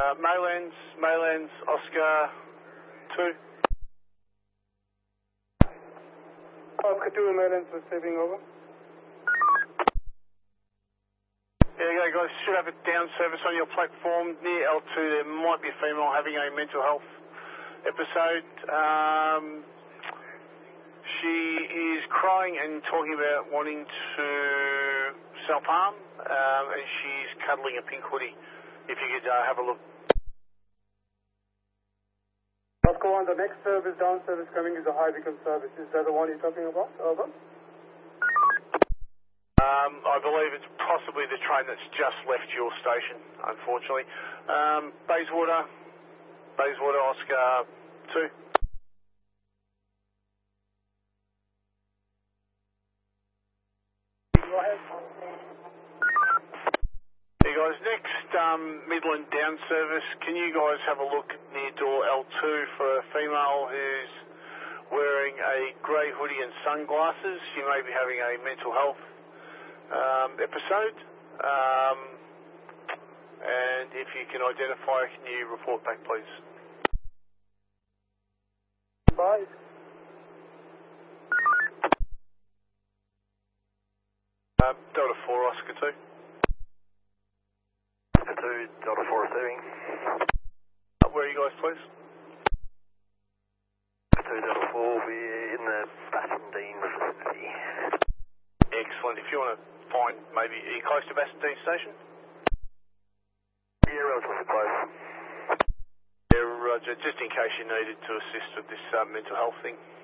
Maylands, Oscar 2. Oscar 2 and Maylands receiving over. There you go, guys. Should have a down service on your platform near L2. There might be a female having a mental health episode. She is crying and talking about wanting to self-harm, and she's cuddling a pink hoodie. If you could have a look. Oscar 1, the next service, down service coming is a high beacon service. Is that the one you're talking about? Over. I believe it's possibly the train that's just left your station, unfortunately. Bayswater, Oscar 2. Go ahead. Hey guys, next Midland down service, can you guys have a look near door L2 for a female who's wearing a grey hoodie and sunglasses? She may be having a mental health episode, and if you can identify, can you report back please? Bye. Delta 4 Oscar 2. Oscar 2, Delta 4 receiving. Where are you guys please? Oscar 2, Delta 4, we're in the Bassendean vicinity. Excellent. If you want to find, maybe, are you close to Bassendean Station? Yeah, relatively close. Yeah, Roger. Just in case you needed to assist with this mental health thing.